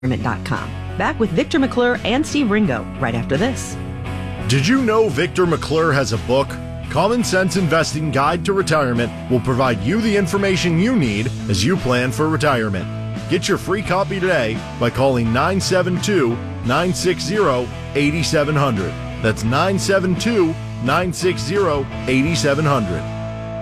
Back with Victor McClure and Steve Ringo right after this. Did you know Victor McClure has a book? Common Sense Investing Guide to Retirement will provide you the information you need as you plan for retirement. Get your free copy today by calling 972-960-8700. That's 972-960-8700.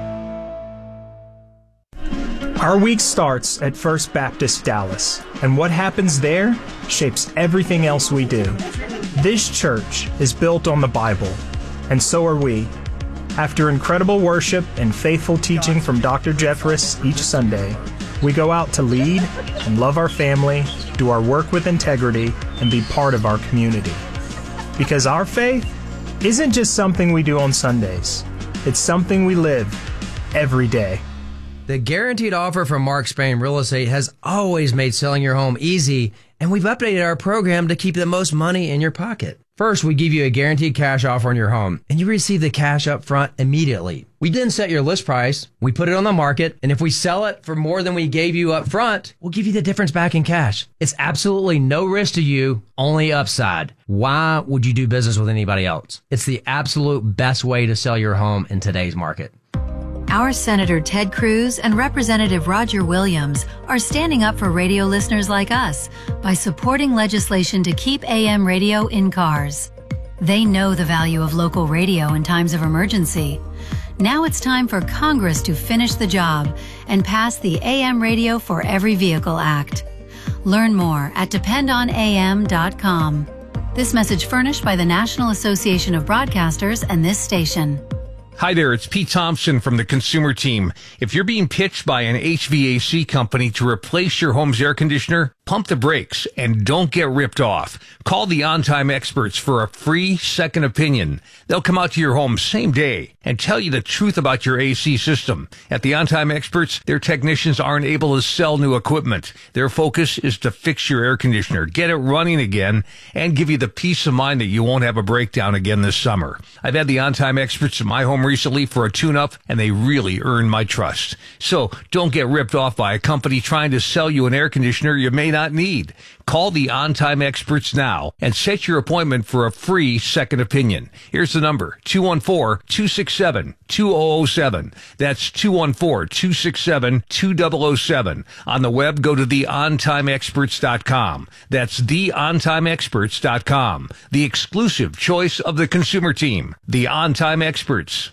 Our week starts at First Baptist Dallas, and what happens there shapes everything else we do. This church is built on the Bible, and so are we. After incredible worship and faithful teaching from Dr. Jeffress each Sunday, we go out to lead and love our family, do our work with integrity, and be part of our community. Because our faith isn't just something we do on Sundays. It's something we live every day. The guaranteed offer from Mark Spain Real Estate has always made selling your home easy, and we've updated our program to keep the most money in your pocket. First, we give you a guaranteed cash offer on your home, and you receive the cash up front immediately. We then set your list price, we put it on the market, and if we sell it for more than we gave you up front, we'll give you the difference back in cash. It's absolutely no risk to you, only upside. Why would you do business with anybody else? It's the absolute best way to sell your home in today's market. Our Senator Ted Cruz and Representative Roger Williams are standing up for radio listeners like us by supporting legislation to keep AM radio in cars. They know the value of local radio in times of emergency. Now it's time for Congress to finish the job and pass the AM Radio for Every Vehicle Act. Learn more at dependonam.com. This message furnished by the National Association of Broadcasters and this station. Hi there, it's Pete Thompson from the Consumer Team. If you're being pitched by an HVAC company to replace your home's air conditioner, pump the brakes and don't get ripped off. Call the On Time Experts for a free second opinion. They'll come out to your home same day and tell you the truth about your AC system. At the On Time Experts, their technicians aren't able to sell new equipment. Their focus is to fix your air conditioner, get it running again, and give you the peace of mind that you won't have a breakdown again this summer. I've had the On Time Experts in my home recently for a tune-up, and they really earned my trust. So don't get ripped off by a company trying to sell you an air conditioner you may not need. Call the On Time Experts now and set your appointment for a free second opinion. Here's the number, 214-267-2007. That's 214-267-2007. On the web, go to theontimeexperts.com. That's theontimeexperts.com. The exclusive choice of the Consumer Team, the On Time Experts.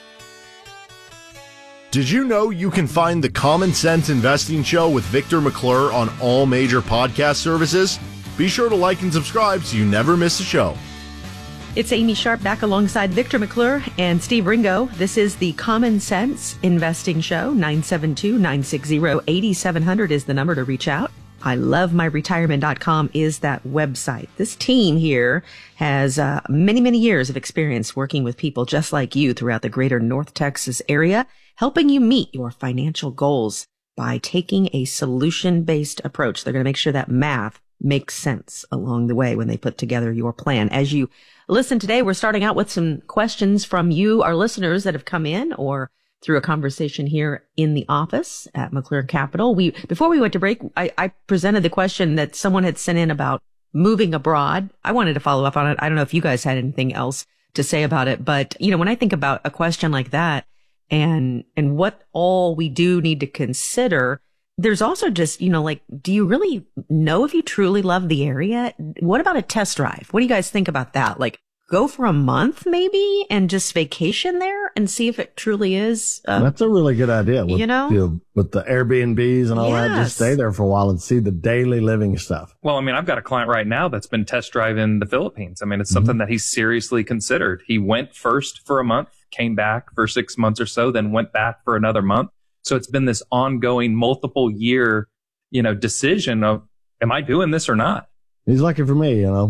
Did you know you can find the Common Sense Investing Show with Victor McClure on all major podcast services? Be sure to like and subscribe so you never miss a show. It's Amy Sharp back alongside Victor McClure and Steve Ringo. This is the Common Sense Investing Show. 972-960-8700 is the number to reach out. I love myretirement.com is that website. This team here has many, many years of experience working with people just like you throughout the greater North Texas area, helping you meet your financial goals by taking a solution-based approach. They're going to make sure that math makes sense along the way when they put together your plan. As you listen today, we're starting out with some questions from you, our listeners that have come in or through a conversation here in the office at McClure Capital. Before we went to break, I presented the question that someone had sent in about moving abroad. I wanted to follow up on it. I don't know if you guys had anything else to say about it, but when I think about a question like that and what all we do need to consider, there's also just, do you really know if you truly love the area? What about a test drive? What do you guys think about that? Like, go for a month maybe and just vacation there and see if it truly is. That's a really good idea. With, with the Airbnbs and all that, just stay there for a while and see the daily living stuff. Well, I've got a client right now that's been test driving the Philippines. It's something that he's seriously considered. He went first for a month, came back for 6 months or so, then went back for another month. So it's been this ongoing multiple year, decision of, am I doing this or not? He's lucky for me,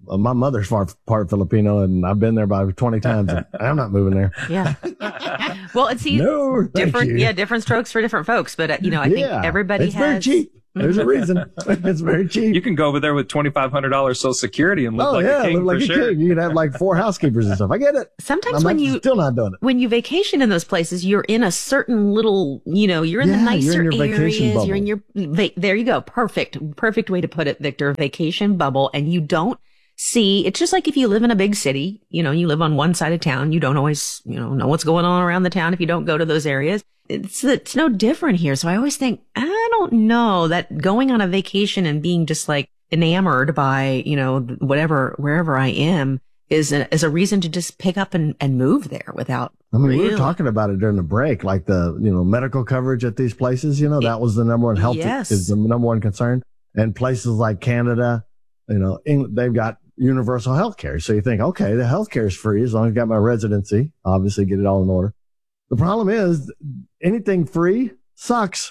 my mother's part Filipino, and I've been there about 20 times. And I'm not moving there. Yeah. Well, it's different strokes for different folks. But, I think everybody it's very cheap. There's a reason. It's very cheap. You can go over there with $2,500 Social Security and live like a king. Live like a king. You can have like 4 housekeepers and stuff. I get it. Sometimes still not doing it. When you vacation in those places, you're in a certain little, you're in the nicer areas. You're in your, there you go. Perfect way to put it, Victor. Vacation bubble. And you don't see, it's just like if you live in a big city, you live on one side of town. You don't always, know what's going on around the town if you don't go to those areas. It's no different here. So I always think, I don't know that going on a vacation and being just like enamored by, wherever I am is a reason to just pick up and move there without. We were talking about it during the break, like the, medical coverage at these places, that was the number one health is the number one concern. And places like Canada, they've got universal health care. So you think, okay, the health care is free as long as I got my residency, obviously get it all in order. The problem is anything free sucks.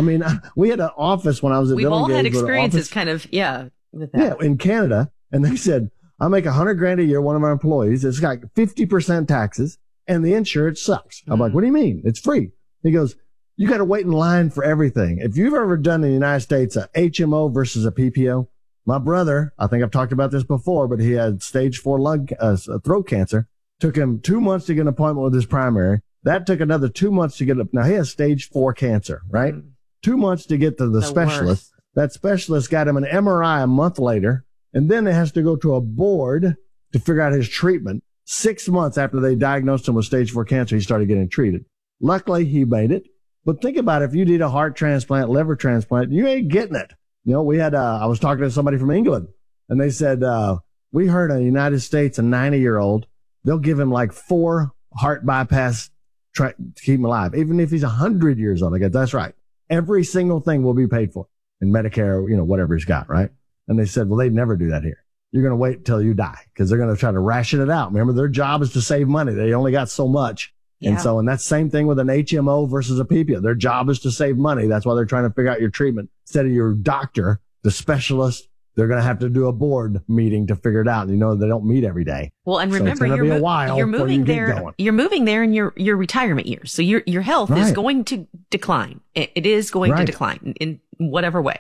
We had an office when I was at We've all had experiences with that. Yeah, in Canada. And they said, I make $100,000 a year, one of our employees. It's got 50% taxes and the insurance sucks. I'm like, what do you mean? It's free. He goes, you got to wait in line for everything. If you've ever done in the United States a HMO versus a PPO, my brother, I think I've talked about this before, but he had stage 4 throat cancer. Took him 2 months to get an appointment with his primary. That took another 2 months to get up. Now he has stage 4 cancer, right? 2 months to get to the specialist. Worst. That specialist got him an MRI a month later. And then it has to go to a board to figure out his treatment. 6 months after they diagnosed him with stage 4 cancer, he started getting treated. Luckily, he made it. But think about it. If you need a heart transplant, liver transplant, you ain't getting it. We had, I was talking to somebody from England and they said, we heard in the United States, a 90-year-old, they'll give him like 4 heart bypass to keep him alive. Even if he's 100 years old. I guess that's right. Every single thing will be paid for in Medicare, whatever he's got, right? And they said, well, they'd never do that here. You're going to wait till you die because they're going to try to ration it out. Remember, their job is to save money. They only got so much. Yeah. And that's the same thing with an HMO versus a PPO. Their job is to save money. That's why they're trying to figure out your treatment. Instead of your doctor, the specialist, they're going to have to do a board meeting to figure it out. They don't meet every day. Well, and remember, you're moving there. You're moving there in your retirement years. So your health is going to decline. It is going to decline in whatever way.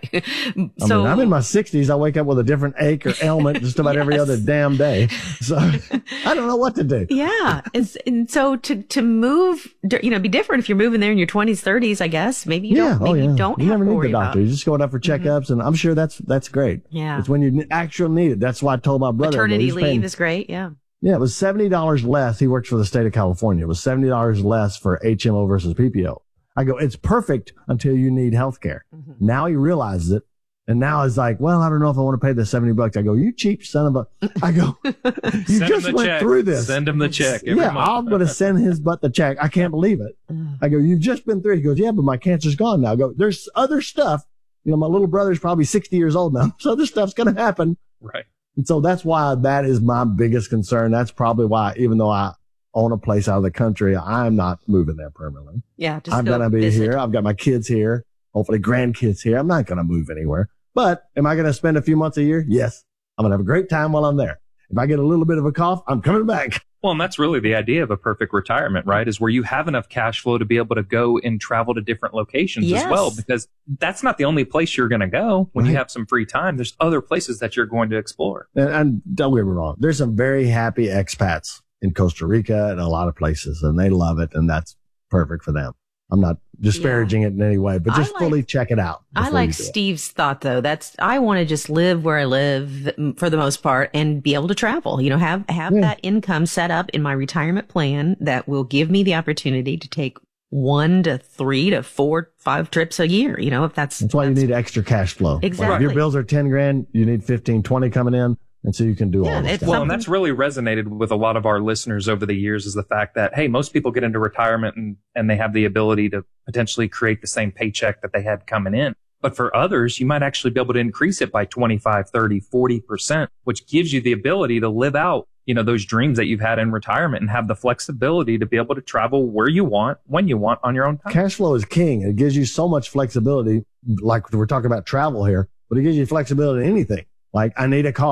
I'm in my 60s. I wake up with a different ache or ailment just about every other damn day. So I don't know what to do. Yeah. And so to move, be different if you're moving there in your 20s, 30s, I guess. Maybe you don't you have never to need worry the doctor. about. You just go out for checkups, and I'm sure that's great. Yeah. It's when you actually need it. That's why I told my brother. Maternity leave is great. Yeah. Yeah, it was $70 less. He works for the state of California. It was $70 less for HMO versus PPO. I go, it's perfect until you need health care. Mm-hmm. Now he realizes it. And now it's like, well, I don't know if I want to pay the $70. I go, you cheap son of a, I go, you just went through this. Send him the check. I'm going to send his butt the check. I can't believe it. I go, you've just been through it. He goes, yeah, but my cancer's gone now. I go, there's other stuff. My little brother's probably 60 years old now. So other stuff's going to happen. Right. And so that's why that is my biggest concern. That's probably why, even though I own a place out of the country, I'm not moving there permanently. Yeah. I'm going to be here. I've got my kids here, hopefully grandkids here. I'm not going to move anywhere. But am I going to spend a few months a year? Yes. I'm going to have a great time while I'm there. If I get a little bit of a cough, I'm coming back. Well, and that's really the idea of a perfect retirement, right? Is where you have enough cash flow to be able to go and travel to different locations as well, because that's not the only place you're going to go when you have some free time. There's other places that you're going to explore. And don't get me wrong. There's some very happy expats in Costa Rica and a lot of places, and they love it, and that's perfect for them. I'm not disparaging it in any way, but just fully check it out. I like Steve's thought though. I want to just live where I live for the most part and be able to travel, have that income set up in my retirement plan that will give me the opportunity to take 1 to 3 to 4, 5 trips a year, if that's why you need extra cash flow. Exactly. Like if your bills are 10 grand, you need 15, 20 coming in. And so you can do all this stuff. Well, and that's really resonated with a lot of our listeners over the years is the fact that, hey, most people get into retirement and they have the ability to potentially create the same paycheck that they had coming in. But for others, you might actually be able to increase it by 25, 30, 40%, which gives you the ability to live out, those dreams that you've had in retirement and have the flexibility to be able to travel where you want, when you want on your own time. Cash flow is king. It gives you so much flexibility. Like we're talking about travel here, but it gives you flexibility in anything. Like I need a car.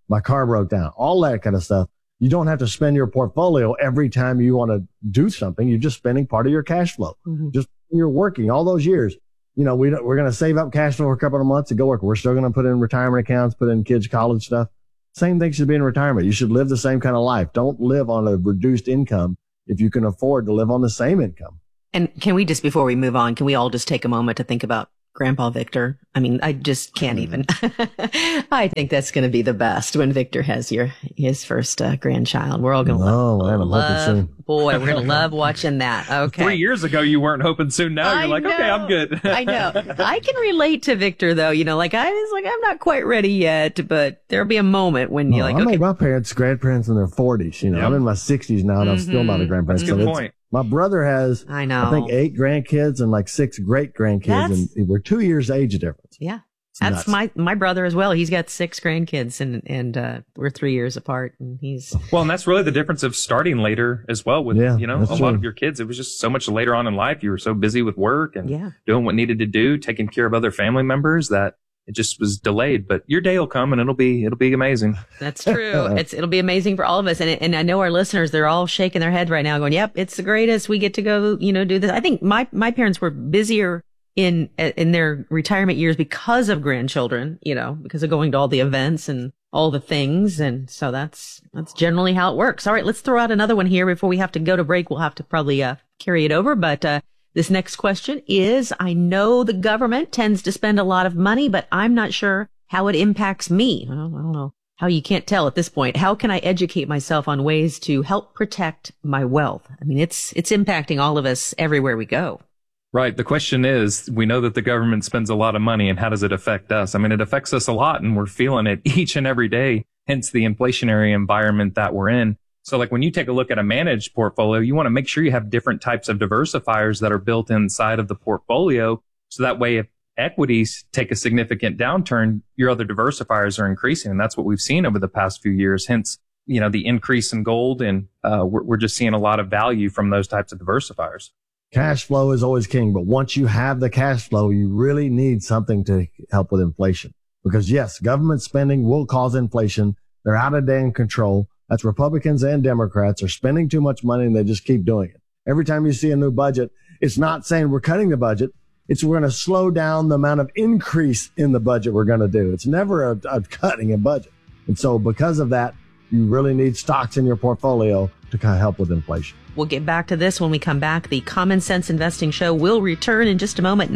my car broke down, all that kind of stuff. You don't have to spend your portfolio every time you want to do something. You're just spending part of your cash flow. Just when you're working all those years. You know, we're going to save up cash flow for a couple of months to go work. We're still going to put in retirement accounts, put in kids' college stuff. Same thing should be in retirement. You should live the same kind of life. Don't live on a reduced income if you can afford to live on the same income. And can we just, before we move on, can we all just take a moment to think about Grandpa Victor? I mean, I just can't even. I think that's going to be the best when Victor has his first grandchild. We're all going to love. Boy, we're going to love watching that. Okay. 3 years ago, you weren't hoping soon. Now you're like, okay, I'm good. I know. I can relate to Victor though. You know, like I was like, I'm not quite ready yet, but there'll be a moment when you're like, I made my grandparents in their 40s. You know, I'm in my 60s now, and I'm still not a grandparent. That's a good point. My brother has, I think 8 grandkids and like 6 great grandkids, and we're 2 years age difference. Yeah. That's my brother as well. He's got 6 grandkids and we're 3 years apart, and and that's really the difference of starting later as well with, a lot of your kids. It was just so much later on in life. You were so busy with work and doing what needed to do, taking care of other family members that it just was delayed. But your day will come and it'll be amazing. That's true. It'll be amazing for all of us. And I know our listeners, they're all shaking their head right now going, yep, it's the greatest. We get to go, do this. I think my parents were busier in their retirement years because of grandchildren, because of going to all the events and all the things. And so that's generally how it works. All right, let's throw out another one here before we have to go to break. We'll have to probably carry it over. But this next question is, I know the government tends to spend a lot of money, but I'm not sure how it impacts me. I don't know how you can't tell at this point. How can I educate myself on ways to help protect my wealth? I mean, it's impacting all of us everywhere we go. Right. The question is, we know that the government spends a lot of money, and how does it affect us? I mean, it affects us a lot, and we're feeling it each and every day, hence the inflationary environment that we're in. So like when you take a look at a managed portfolio, you want to make sure you have different types of diversifiers that are built inside of the portfolio. So that way, if equities take a significant downturn, your other diversifiers are increasing. And that's what we've seen over the past few years. Hence, the increase in gold. And we're just seeing a lot of value from those types of diversifiers. Cash flow is always king. But once you have the cash flow, you really need something to help with inflation. Because yes, government spending will cause inflation. They're out of damn control. That's Republicans and Democrats are spending too much money, and they just keep doing it. Every time you see a new budget, it's not saying we're cutting the budget. It's we're going to slow down the amount of increase in the budget we're going to do. It's never a cutting a budget. And so because of that, you really need stocks in your portfolio to kind of help with inflation. We'll get back to this when we come back. The Common Sense Investing Show will return in just a moment.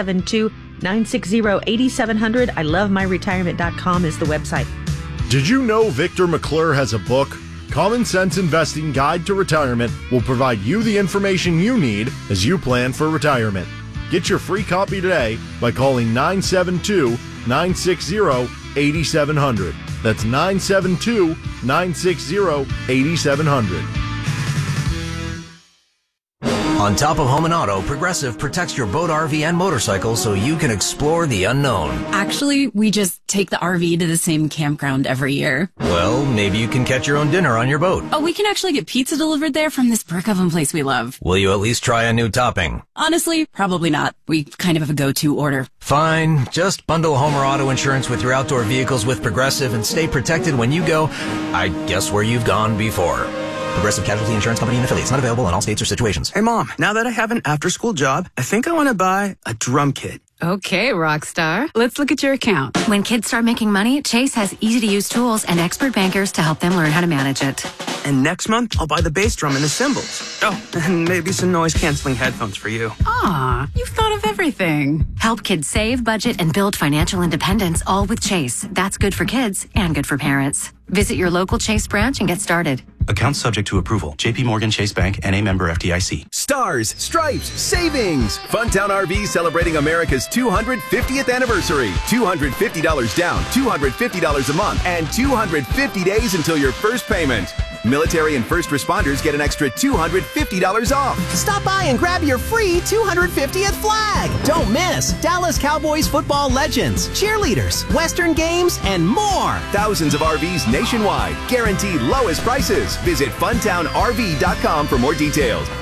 972-960-8700. ILoveMyRetirement.com is the website. Did you know Victor McClure has a book? Common Sense Investing Guide to Retirement will provide you the information you need as you plan for retirement. Get your free copy today by calling 972-960-8700. That's 972-960-8700. On top of home and auto, Progressive protects your boat, RV, and motorcycle so you can explore the unknown. Actually, we just take the RV to the same campground every year. Well, maybe you can catch your own dinner on your boat. Oh, we can actually get pizza delivered there from this brick oven place we love. Will you at least try a new topping? Honestly, probably not. We kind of have a go-to order. Fine. Just bundle home or auto insurance with your outdoor vehicles with Progressive and stay protected when you go, I guess, where you've gone before. Progressive Casualty Insurance Company and affiliates. Not available in all states or situations. Hey, Mom, now that I have an after-school job, I think I want to buy a drum kit. Okay, Rockstar. Let's look at your account. When kids start making money, Chase has easy-to-use tools and expert bankers to help them learn how to manage it. And next month, I'll buy the bass drum and the cymbals. Oh, and maybe some noise-canceling headphones for you. Aw, you've thought of everything. Help kids save, budget, and build financial independence, all with Chase. That's good for kids and good for parents. Visit your local Chase branch and get started. Account subject to approval. JP Morgan Chase Bank, N.A. member FDIC. Stars, stripes, savings. Funtown RV celebrating America's 250th anniversary. $250 down, $250 a month, and 250 days until your first payment. Military and first responders get an extra $250 off. Stop by and grab your free 250th flag. Don't miss Dallas Cowboys football legends, cheerleaders, Western games, and more. Thousands of RVs nationwide. Guaranteed lowest prices. Visit funtownrv.com for more details.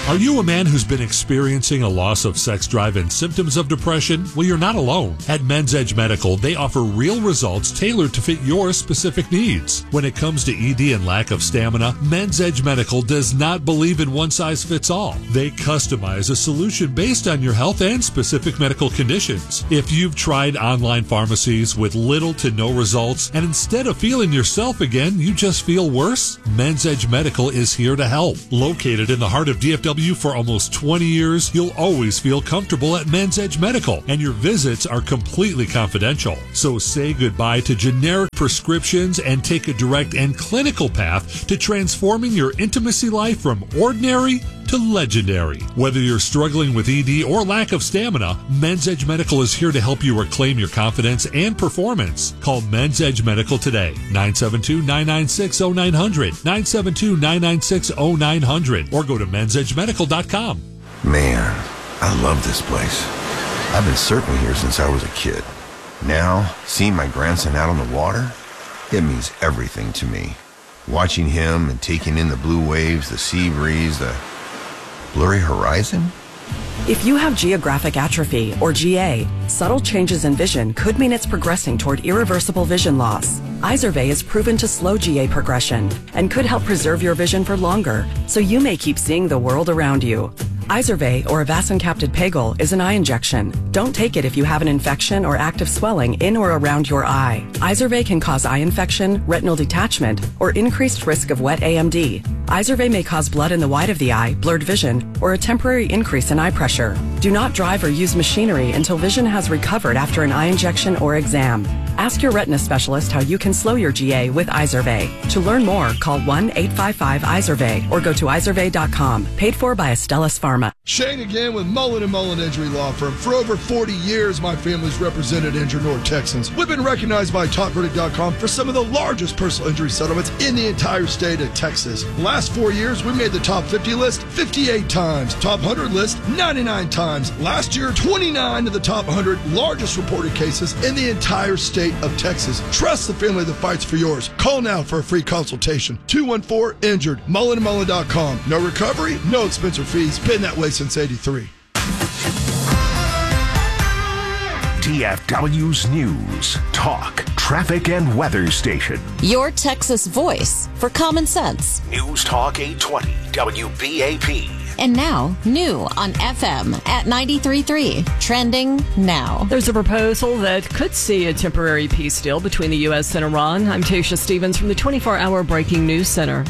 Are you a man who's been experiencing a loss of sex drive and symptoms of depression? Well, you're not alone. At Men's Edge Medical, they offer real results tailored to fit your specific needs. When it comes to ED and lack of stamina, Men's Edge Medical does not believe in one size fits all. They customize a solution based on your health and specific medical conditions. If you've tried online pharmacies with little to no results, and instead of feeling yourself again, you just feel worse, Men's Edge Medical is here to help. Located in the heart of DFW for almost 20 years, you'll always feel comfortable at Men's Edge Medical, and your visits are completely confidential. So say goodbye to generic prescriptions and take a direct and clinical path to transforming your intimacy life from ordinary to legendary. Whether you're struggling with ED or lack of stamina, Men's Edge Medical is here to help you reclaim your confidence and performance. Call Men's Edge Medical today, 972-996-0900, 972-996-0900, or go to mensedgemedical.com. Man, I love this place. I've been surfing here since I was a kid. Now, seeing my grandson out on the water, it means everything to me. Watching him and taking in the blue waves, the sea breeze, the blurry horizon? If you have geographic atrophy, or GA, subtle changes in vision could mean it's progressing toward irreversible vision loss. Izervay is proven to slow GA progression and could help preserve your vision for longer, so you may keep seeing the world around you. Izervay, or avacincaptad pegol, is an eye injection. Don't take it if you have an infection or active swelling in or around your eye. Izervay can cause eye infection, retinal detachment, or increased risk of wet AMD. Izervay may cause blood in the white of the eye, blurred vision, or a temporary increase in eye pressure. Do not drive or use machinery until vision has recovered after an eye injection or exam. Ask your retina specialist how you can slow your GA with Izervay. To learn more, call 1-855-IZERVAY or go to izervay.com. Paid for by Astellas Pharma. Shane again with Mullen & Mullen Injury Law Firm. For over 40 years, my family's represented injured North Texans. We've been recognized by TopVerdict.com for some of the largest personal injury settlements in the entire state of Texas. The last 4 years, we made the top 50 list 58 times, top 100 list 99 times. Last year, 29 of the top 100 largest reported cases in the entire state of Texas. Trust the family that fights for yours. Call now for a free consultation. 214-INJURED. MullenandMullen.com. No recovery, no expense or fees. Been that way since 83. DFW's News, Talk, Traffic, and Weather Station. Your Texas voice for common sense. News Talk 820 WBAP. And now, new on FM at 93.3. Trending now. There's a proposal that could see a temporary peace deal between the U.S. and Iran. I'm Tasha Stevens from the 24-hour Breaking News Center.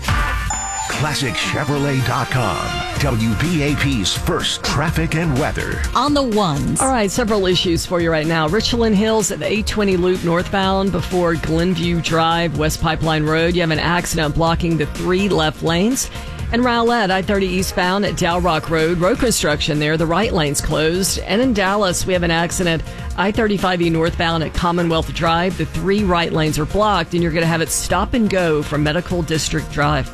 ClassicChevrolet.com. WBAP's first traffic and weather. On the ones. All right, several issues for you right now. Richland Hills at the 820 loop northbound before Glenview Drive, West Pipeline Road. You have an accident blocking the 3 left lanes. And Rowlett, I-30 eastbound at Dow Rock Road. Road construction there. The right lane's closed. And in Dallas, we have an accident. I-35E northbound at Commonwealth Drive. The 3 right lanes are blocked, and you're going to have it stop and go from Medical District Drive.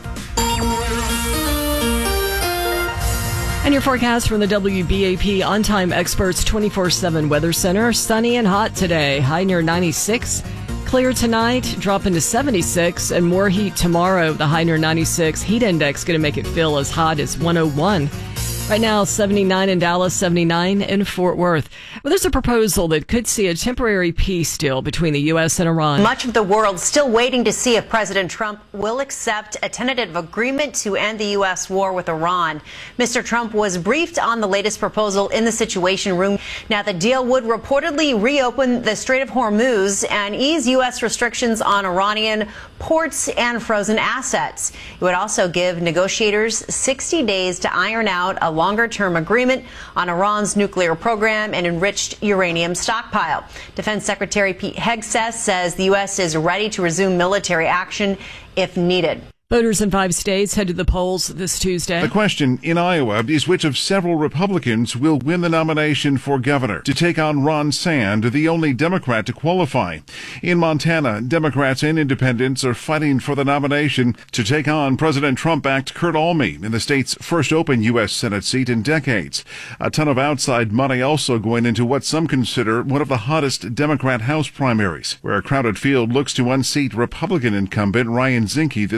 And your forecast from the WBAP On-Time Experts 24/7 Weather Center. Sunny and hot today. High near 96. Clear tonight, dropping to 76, and more heat tomorrow. The high near 96. Heat index going to make it feel as hot as 101. Right now, 79 in Dallas, 79 in Fort Worth. Well, there's a proposal that could see a temporary peace deal between the U.S. and Iran. Much of the world still waiting to see if President Trump will accept a tentative agreement to end the U.S. war with Iran. Mr. Trump was briefed on the latest proposal in the Situation Room. Now, the deal would reportedly reopen the Strait of Hormuz and ease U.S. restrictions on Iranian ports and frozen assets. It would also give negotiators 60 days to iron out a longer-term agreement on Iran's nuclear program and enriched uranium stockpile. Defense Secretary Pete Hegseth says the U.S. is ready to resume military action if needed. Voters in 5 states head to the polls this Tuesday. The question in Iowa is which of several Republicans will win the nomination for governor to take on Ron Sand, the only Democrat to qualify. In Montana, Democrats and independents are fighting for the nomination to take on President Trump-backed Kurt Alme in the state's first open U.S. Senate seat in decades. A ton of outside money also going into what some consider one of the hottest Democrat House primaries, where a crowded field looks to unseat Republican incumbent Ryan Zinke this fall.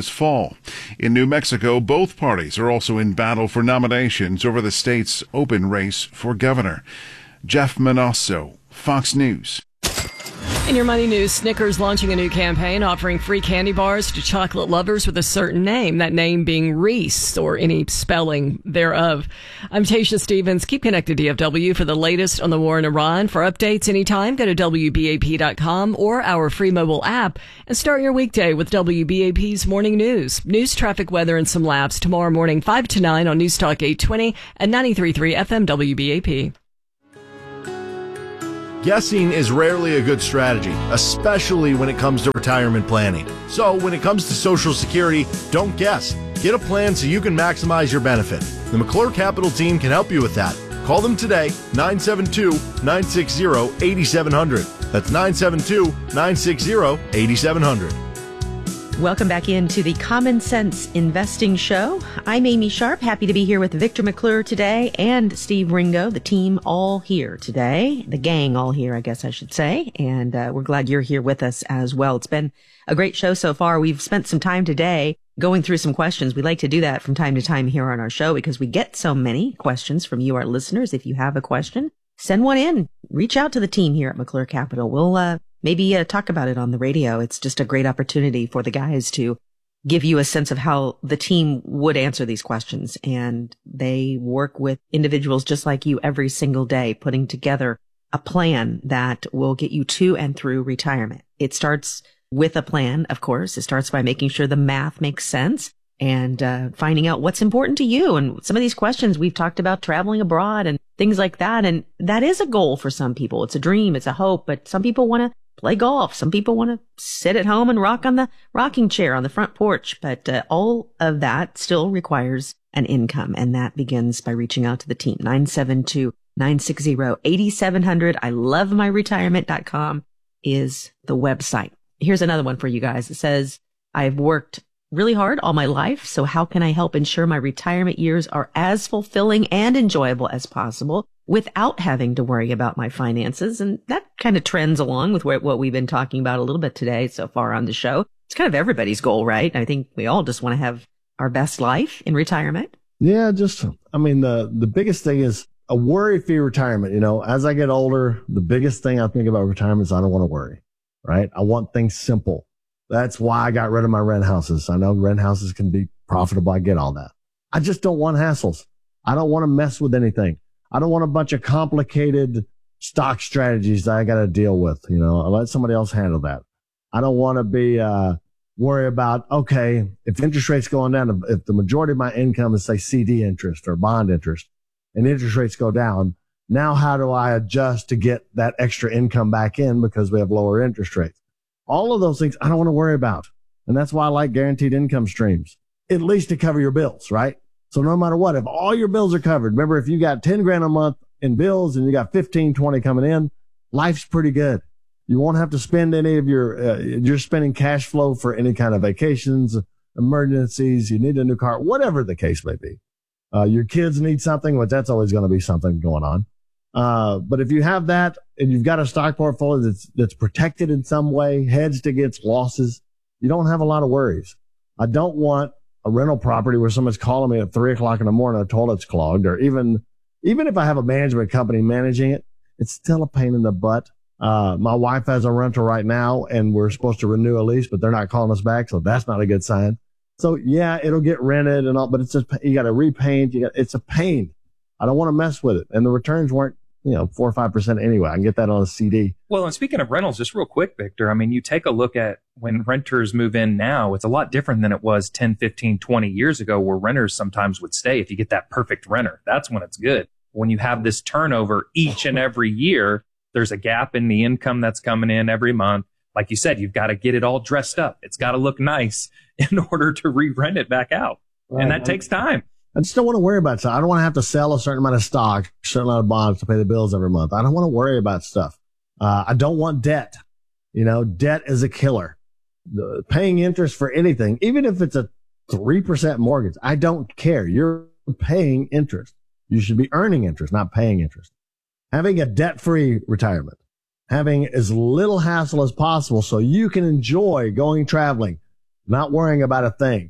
fall. In New Mexico, both parties are also in battle for nominations over the state's open race for governor. Jeff Manasso, Fox News. In your money news, Snickers launching a new campaign offering free candy bars to chocolate lovers with a certain name, that name being Reese or any spelling thereof. I'm Tasha Stevens. Keep connected to DFW for the latest on the war in Iran. For updates anytime, go to WBAP.com or our free mobile app and start your weekday with WBAP's morning news. News, traffic, weather, and some laps tomorrow morning 5 to 9 on News Talk 820 and 93.3 FM WBAP. Guessing is rarely a good strategy, especially when it comes to retirement planning. So when it comes to Social Security, don't guess. Get a plan so you can maximize your benefit. The McClure Capital team can help you with that. Call them today, 972-960-8700. That's 972-960-8700. Welcome back into the Common Sense Investing Show. I'm Amy Sharp, happy to be here with Victor McClure today and Steve Ringo, the team all here today, the gang all here, I guess I should say. And we're glad you're here with us as well. It's been a great show so far. We've spent some time today going through some questions. We like to do that from time to time here on our show because we get so many questions from you, our listeners. If you have a question, send one in. Reach out to the team here at McClure Capital. We'll maybe talk about it on the radio. It's just a great opportunity for the guys to give you a sense of how the team would answer these questions. And they work with individuals just like you every single day, putting together a plan that will get you to and through retirement. It starts with a plan, of course. It starts by making sure the math makes sense and finding out what's important to you. And some of these questions, we've talked about traveling abroad and things like that. And that is a goal for some people. It's a dream. It's a hope. But some people want to play golf. Some people want to sit at home and rock on the rocking chair on the front porch. But all of that still requires an income. And that begins by reaching out to the team. 972-960-8700. I love myretirement.com is the website. Here's another one for you guys. It says, I've worked really hard all my life. So how can I help ensure my retirement years are as fulfilling and enjoyable as possible without having to worry about my finances? And that kind of trends along with what we've been talking about a little bit today so far on the show. It's kind of everybody's goal, right? I think we all just want to have our best life in retirement. Yeah, the biggest thing is a worry-free retirement. You know, as I get older, the biggest thing I think about retirement is I don't want to worry, right? I want things simple. That's why I got rid of my rent houses. I know rent houses can be profitable. I get all that. I just don't want hassles. I don't want to mess with anything. I don't want a bunch of complicated stock strategies that I got to deal with. You know, I'll let somebody else handle that. I don't want to be worry about, okay, if interest rates going down, if the majority of my income is, say, CD interest or bond interest, and interest rates go down, now how do I adjust to get that extra income back in because we have lower interest rates? All of those things I don't want to worry about. And that's why I like guaranteed income streams, at least to cover your bills, right? So no matter what, if all your bills are covered, remember, if you got 10 grand a month in bills and you got 15, 20 coming in, life's pretty good. You won't have to spend any of you're spending cash flow for any kind of vacations, emergencies, you need a new car, whatever the case may be. Your kids need something, but that's always going to be something going on. But if you have that and you've got a stock portfolio that's protected in some way, hedged against losses, you don't have a lot of worries. I don't want a rental property where someone's calling me at 3:00 in the morning, the toilet's clogged, or even if I have a management company managing it, it's still a pain in the butt. My wife has a rental right now and we're supposed to renew a lease, but they're not calling us back. So that's not a good sign. So yeah, it'll get rented and all, but it's just, you got to repaint. It's a pain. I don't want to mess with it. And the returns weren't, 4 or 5% anyway. I can get that on a CD. Well, and speaking of rentals, just real quick, Victor, I mean, you take a look at when renters move in now, it's a lot different than it was 10, 15, 20 years ago where renters sometimes would stay. If you get that perfect renter, that's when it's good. When you have this turnover each and every year, there's a gap in the income that's coming in every month. Like you said, you've got to get it all dressed up. It's got to look nice in order to re-rent it back out. Right. And that takes time. I just don't want to worry about stuff. I don't want to have to sell a certain amount of stock, a certain amount of bonds to pay the bills every month. I don't want to worry about stuff. I don't want debt. Debt is a killer. Paying interest for anything, even if it's a 3% mortgage, I don't care. You're paying interest. You should be earning interest, not paying interest. Having a debt-free retirement, having as little hassle as possible so you can enjoy going traveling, not worrying about a thing.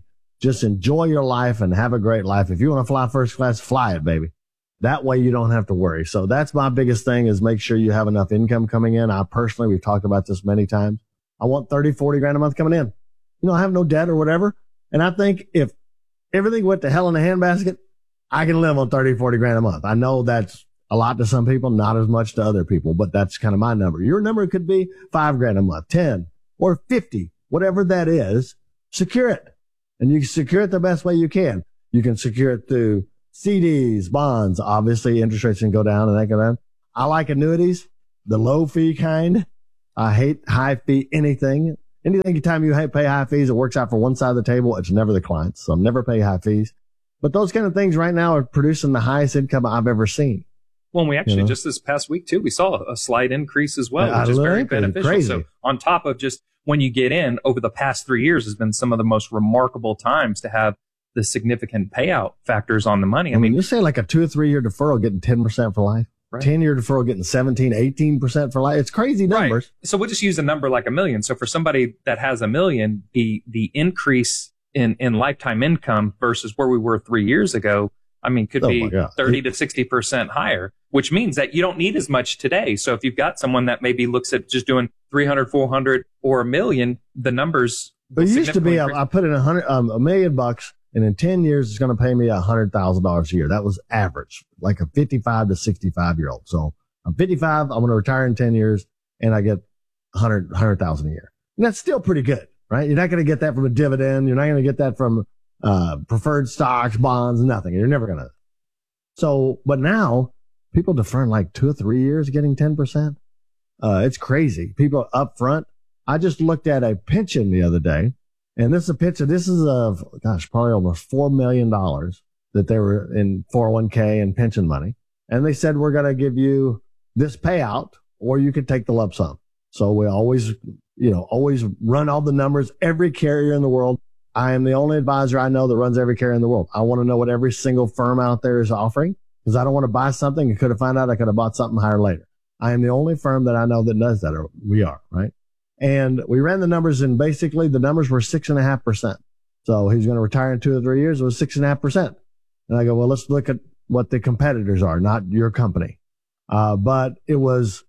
Just enjoy your life and have a great life. If you want to fly first class, fly it, baby. That way you don't have to worry. So that's my biggest thing, is make sure you have enough income coming in. I personally, we've talked about this many times. I want 30, 40 grand a month coming in. I have no debt or whatever. And I think if everything went to hell in a handbasket, I can live on 30, 40 grand a month. I know that's a lot to some people, not as much to other people, but that's kind of my number. Your number could be 5 grand a month, 10 or 50, whatever that is. Secure it. And you can secure it the best way you can. You can secure it through CDs, bonds. Obviously, interest rates can go down and that go down. I like annuities, the low fee kind. I hate high fee anything. Anytime you pay high fees, it works out for one side of the table. It's never the clients. So never pay high fees. But those kind of things right now are producing the highest income I've ever seen. Well, and we actually just this past week too, we saw a slight increase as well, which is very beneficial. Crazy. So on top of just when you get in, over the past 3 years has been some of the most remarkable times to have the significant payout factors on the money. I mean, you say like a 2 or 3 year deferral getting 10% for life, right. 10-year deferral getting 17, 18% for life. It's crazy numbers. Right. So we'll just use a number like $1 million. So for somebody that has $1 million, the increase in lifetime income versus where we were 3 years ago, I mean, could be 30 to 60% higher, which means that you don't need as much today. So if you've got someone that maybe looks at just doing 300, 400 or $1 million, the numbers. But it used to be, I put in $1 million, and in 10 years, it's going to pay me $100,000 a year. That was average, like a 55 to 65 year old. So I'm 55. I'm going to retire in 10 years and I get $100,000 a year. And that's still pretty good, right? You're not going to get that from a dividend. You're not going to get that from preferred stocks, bonds, nothing. You're never going to. So, but now people deferring like 2 or 3 years getting 10%. It's crazy. People up front. I just looked at a pension the other day, and this is a pension. This is probably almost $4 million that they were in 401k and pension money. And they said, we're going to give you this payout, or you could take the lump sum. So we always run all the numbers, every carrier in the world. I am the only advisor I know that runs every carrier in the world. I want to know what every single firm out there is offering, because I don't want to buy something and could have found out I could have bought something higher later. I am the only firm that I know that does that, or we are, right? And we ran the numbers, and basically the numbers were 6.5%. So he's going to retire in 2 or 3 years. It was 6.5%. And I go, well, let's look at what the competitors are, not your company. But it was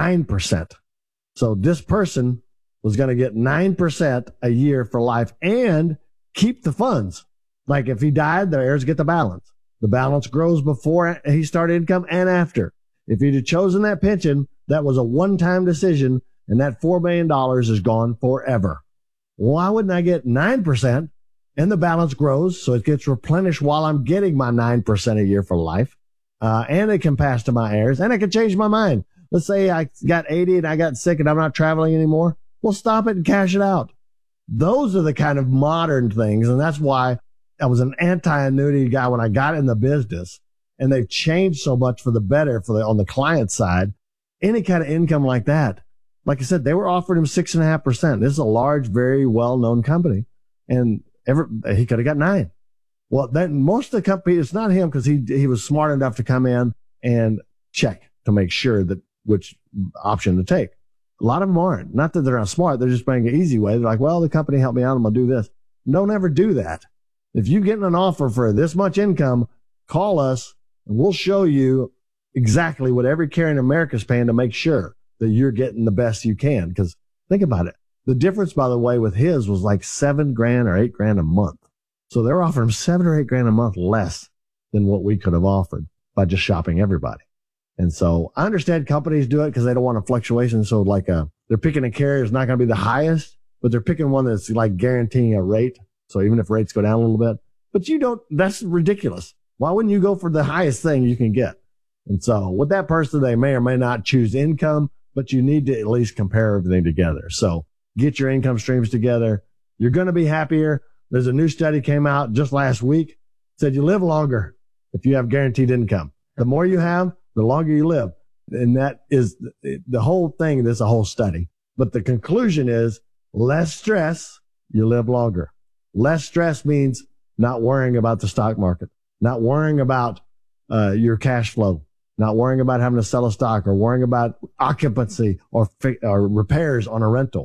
9%. So this person was going to get 9% a year for life and keep the funds. Like if he died, the heirs get the balance. The balance grows before he started income and after. If he'd have chosen that pension, that was a one-time decision, and that $4 million is gone forever. Why wouldn't I get 9% and the balance grows, so it gets replenished while I'm getting my 9% a year for life, and it can pass to my heirs, and I can change my mind. Let's say I got 80 and I got sick and I'm not traveling anymore. Well, stop it and cash it out. Those are the kind of modern things, and that's why I was an anti-annuity guy when I got in the business, and they've changed so much for the better on the client side. Any kind of income like that, like I said, they were offering him 6.5%. This is a large, very well-known company, and he could have got 9. Well, then most of the company, it's not him because he was smart enough to come in and check to make sure that which option to take. A lot of them aren't. Not that they're not smart. They're just playing an easy way. They're like, well, the company helped me out. I'm going to do this. Don't ever do that. If you get an offer for this much income, call us and we'll show you exactly what every carrier in America is paying to make sure that you're getting the best you can. Because think about it. The difference, by the way, with his was like $7,000 or $8,000 a month. So they're offering him $7,000 or $8,000 a month less than what we could have offered by just shopping everybody. And so I understand companies do it because they don't want a fluctuation. So like they're picking a carrier that's not going to be the highest, but they're picking one that's like guaranteeing a rate. So even if rates go down a little bit, but that's ridiculous. Why wouldn't you go for the highest thing you can get? And so with that person, they may or may not choose income, but you need to at least compare everything together. So get your income streams together. You're going to be happier. There's a new study came out just last week, said you live longer if you have guaranteed income. The more you have, the longer you live. And that is the whole thing. There's a whole study, but the conclusion is less stress, you live longer. Less stress means not worrying about the stock market, not worrying about your cash flow, not worrying about having to sell a stock or worrying about occupancy or repairs on a rental.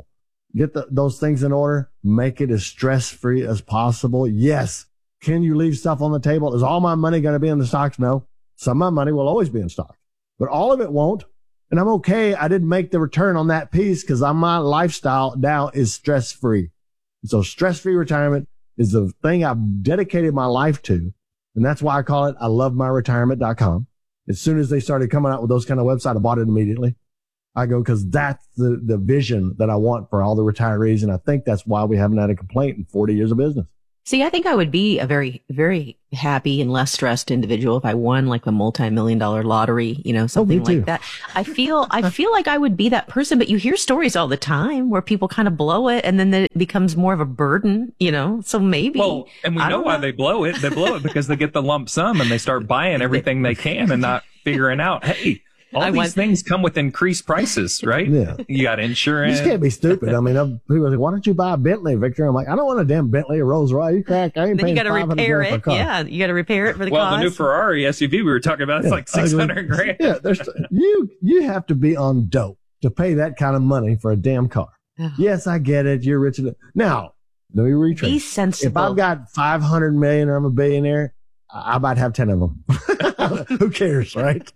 get those things in order, make it as stress-free as possible. Yes. Can you leave stuff on the table? Is all my money going to be in the stocks? No. Some of my money will always be in stocks, but all of it won't. And I'm okay. I didn't make the return on that piece because my lifestyle now is stress-free. So stress-free retirement is the thing I've dedicated my life to. And that's why I call it, I love my retirement.com. As soon as they started coming out with those kind of websites, I bought it immediately. I go, cause that's the vision that I want for all the retirees. And I think that's why we haven't had a complaint in 40 years of business. See, I think I would be a very, very happy and less stressed individual if I won like the multi-million-dollar lottery, something like that. I feel like I would be that person, but you hear stories all the time where people kind of blow it and then it becomes more of a burden, so maybe. Well, and we know why they blow it. They blow it because they get the lump sum and they start buying everything they can and not figuring out, hey, all these things come with increased prices, right? Yeah. You got insurance. You just can't be stupid. I mean, people are like, why don't you buy a Bentley, Victor? I'm like, I don't want a damn Bentley or Rolls Royce. You crack. I ain't paying $500 for a car. Then you got to repair it. Yeah, you got to repair it for the cost. Well, the new Ferrari SUV we were talking about, it's like $600,000. Yeah, you have to be on dope to pay that kind of money for a damn car. Yes, I get it. You're rich. Now, let me retrace. Be sensible. If I've got 500 million or I'm a billionaire, I might have 10 of them. Who cares, right?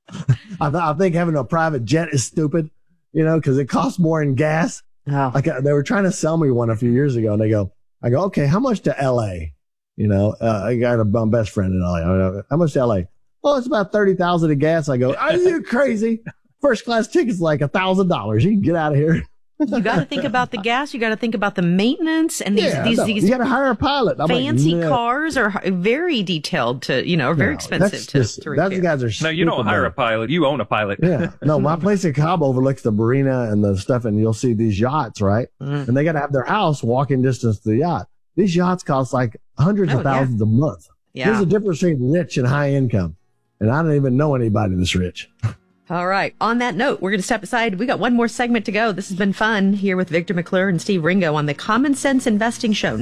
I think having a private jet is stupid, because it costs more in gas. Oh. Like they were trying to sell me one a few years ago, and I go, okay, how much to LA? I got a best friend in LA. How much to LA? Oh, it's about 30,000 of gas. I go, are you crazy? First class ticket's like $1,000. You can get out of here. You got to think about the gas. You got to think about the maintenance and these you got to hire a pilot. Fancy cars are very detailed to, are very expensive to repair. Those guys are No, you don't hire a pilot. You own a pilot. Yeah. No, my place in Cabo overlooks the marina and the stuff, and you'll see these yachts, right? And they got to have their house walking distance to the yacht. These yachts cost like hundreds of thousands a month. Yeah. There's a difference between rich and high income. And I don't even know anybody that's rich. All right. On that note, we're going to step aside. We got one more segment to go. This has been fun here with Victor McClure and Steve Ringo on the Common Sense Investing Show,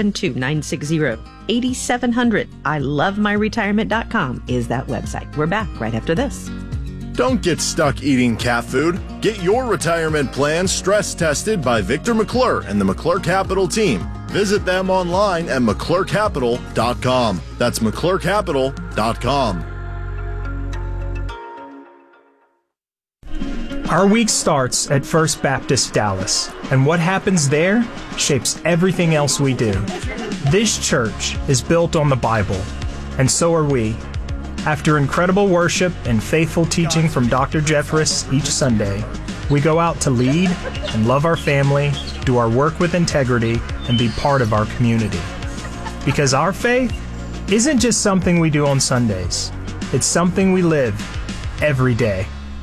972-960-8700. ILoveMyRetirement.com is that website. We're back right after this. Don't get stuck eating cat food. Get your retirement plan stress tested by Victor McClure and the McClure Capital team. Visit them online at McClureCapital.com. That's McClureCapital.com. Our week starts at First Baptist Dallas, and what happens there shapes everything else we do. This church is built on the Bible, and so are we. After incredible worship and faithful teaching from Dr. Jeffress each Sunday, we go out to lead and love our family, do our work with integrity, and be part of our community. Because our faith isn't just something we do on Sundays. It's something we live every day.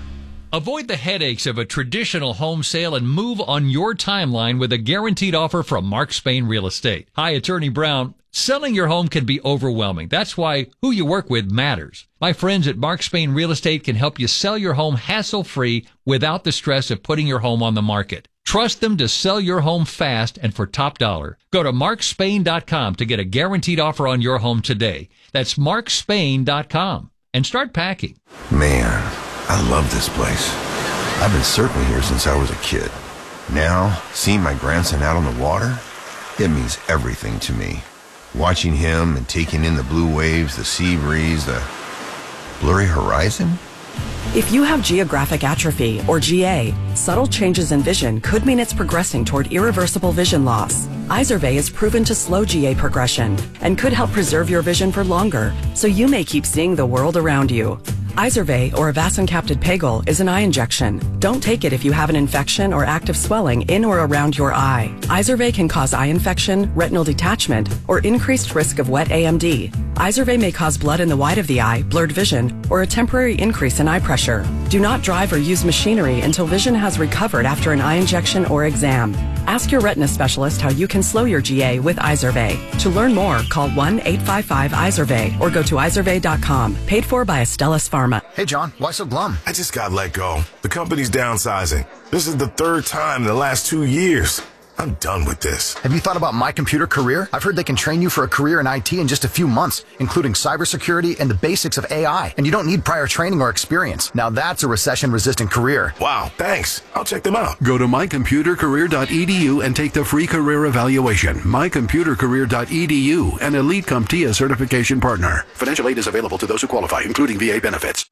Avoid the headaches of a traditional home sale and move on your timeline with a guaranteed offer from Mark Spain Real Estate. Hi, Attorney Brown. Selling your home can be overwhelming. That's why who you work with matters. My friends at Mark Spain Real Estate can help you sell your home hassle-free without the stress of putting your home on the market. Trust them to sell your home fast and for top dollar. Go to markspain.com to get a guaranteed offer on your home today. That's markspain.com. And start packing. Man, I love this place. I've been surfing here since I was a kid. Now, seeing my grandson out on the water, it means everything to me. Watching him and taking in the blue waves, the sea breeze, the blurry horizon. If you have geographic atrophy, or GA, subtle changes in vision could mean it's progressing toward irreversible vision loss. Izervay is proven to slow GA progression and could help preserve your vision for longer, so you may keep seeing the world around you. Izervay, or avacincaptad pegol, is an eye injection. Don't take it if you have an infection or active swelling in or around your eye. Izervay can cause eye infection, retinal detachment, or increased risk of wet AMD. Izervay may cause blood in the white of the eye, blurred vision, or a temporary increase in eye pressure. Do not drive or use machinery until vision has recovered after an eye injection or exam. Ask your retina specialist how you can slow your GA with Izervay. To learn more, call 1-855-IZERVAY or go to izervay.com. Paid for by Astellas Pharma. Hey, John, why so glum? I just got let go. The company's downsizing. This is the third time in the last 2 years. I'm done with this. Have you thought about My Computer Career? I've heard they can train you for a career in IT in just a few months, including cybersecurity and the basics of AI. And you don't need prior training or experience. Now that's a recession-resistant career. Wow, thanks. I'll check them out. Go to mycomputercareer.edu and take the free career evaluation. Mycomputercareer.edu, an Elite CompTIA certification partner. Financial aid is available to those who qualify, including VA benefits.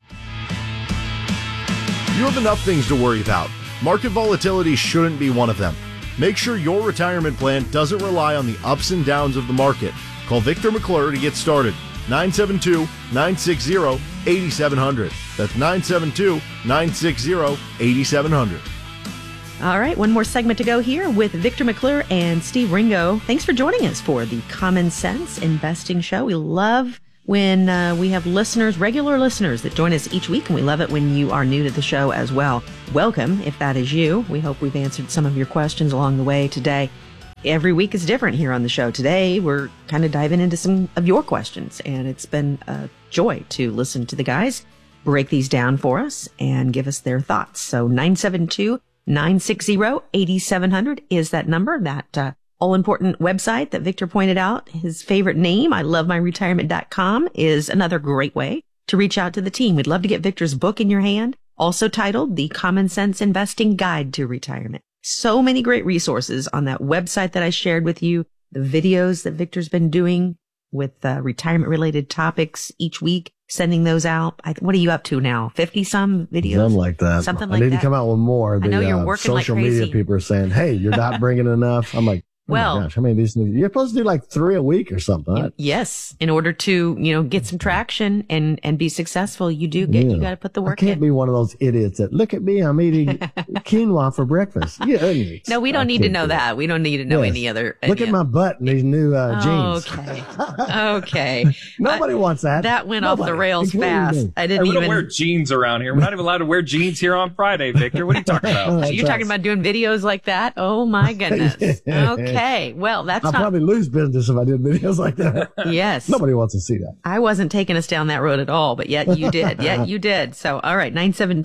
You have enough things to worry about. Market volatility shouldn't be one of them. Make sure your retirement plan doesn't rely on the ups and downs of the market. Call Victor McClure to get started. 972-960-8700. That's 972-960-8700. All right, one more segment to go here with Victor McClure and Steve Ringo. Thanks for joining us for the Common Sense Investing Show. We love when we have listeners, regular listeners that join us each week, and we love it when you are new to the show as well. Welcome, if that is you. We hope we've answered some of your questions along the way today. Every week is different here on the show. Today, we're kind of diving into some of your questions, and it's been a joy to listen to the guys break these down for us and give us their thoughts. So 972-960-8700 is that number, that all-important website that Victor pointed out. His favorite name, ilovemyretirement.com, is another great way to reach out to the team. We'd love to get Victor's book in your hand, also titled The Common Sense Investing Guide to Retirement. So many great resources on that website that I shared with you, the videos that Victor's been doing with retirement-related topics each week, sending those out. What are you up to now? 50-some videos? Something like that. Something like that. I need to come out with more. I know you're working like crazy. Social media people are saying, hey, you're not bringing enough. I'm like, well, oh my gosh, how many of these? You're supposed to do like 3 a week or something. Yes. In order to, get some traction and be successful, you got to put the work in. I can't be one of those idiots that, look at me, I'm eating quinoa for breakfast. Yeah. No, we don't need to know that. We don't need to know any other. Look at my butt and these new jeans. Okay. Nobody wants that. That went off the rails fast. We don't wear jeans around here. We're not even allowed to wear jeans here on Friday, Victor. What are you talking about? You're talking about doing videos like that? Oh my goodness. Okay. Well, I'll probably lose business if I did videos like that. Yes. Nobody wants to see that. I wasn't taking us down that road at all, but yet you did. So, all right.